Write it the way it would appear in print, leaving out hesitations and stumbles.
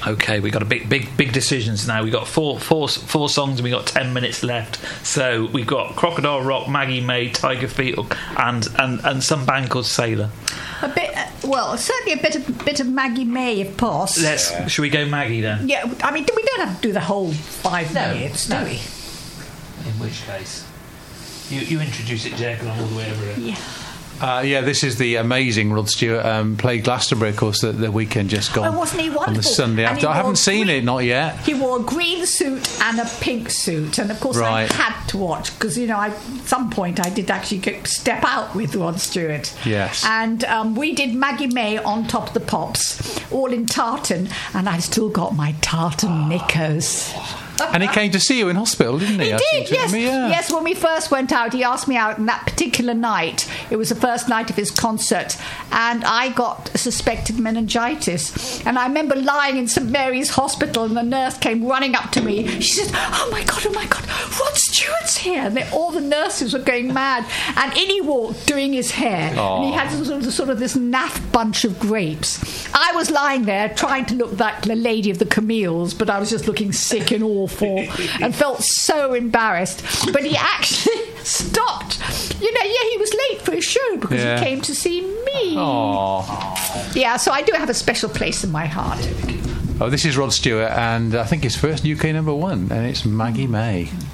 Okay, we got a big decisions now. We got four songs, and we got 10 minutes left. So we've got Crocodile Rock, Maggie May, Tiger Feet, and some band called Sailor. Certainly a bit of Maggie May, if possible. Should we go Maggie then? Yeah, I mean, we don't have to do the whole 5 minutes, do we? In which case, you introduce it, Jack, and I'm all the way over it. Yeah. This is the amazing Rod Stewart played Glastonbury, of course, the weekend just gone. Oh, wasn't he wonderful? On the Sunday after. I haven't seen it, not yet. He wore a green suit and a pink suit, and of course I had to watch because at some point I did actually step out with Rod Stewart. Yes. And we did Maggie May on Top of the Pops, all in tartan, and I still got my tartan knickers. And he came to see you in hospital, didn't he? He did, yes. Yes, when we first went out, he asked me out, and that particular night, it was the first night of his concert, and I got suspected meningitis. And I remember lying in St Mary's Hospital, and the nurse came running up to me. She said, oh my God, Rod Stewart's here. And all the nurses were going mad. And in he walked, doing his hair. Aww. And he had sort of this naff bunch of grapes. I was lying there trying to look like the Lady of the Camille's, but I was just looking sick and awful and felt so embarrassed. But he actually stopped. He was late for his show because he came to see me. Aww. Yeah, so I do have a special place in my heart. Oh, this is Rod Stewart, and I think his first UK #1, and it's Maggie May.